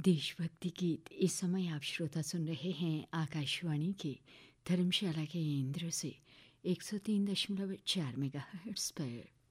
देशभक्ति गीत इस समय आप श्रोता सुन रहे हैं आकाशवाणी के धर्मशाला के केंद्र से 103.4 मेगाहर्ट्ज़ पर।